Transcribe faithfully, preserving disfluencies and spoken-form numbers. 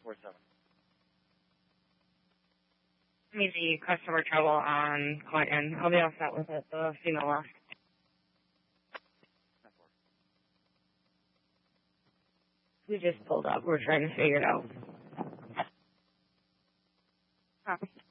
four seven. Me the customer trouble on Clinton. I'll be all set with it. The female left. We just pulled up. We're trying to figure it out. Copy.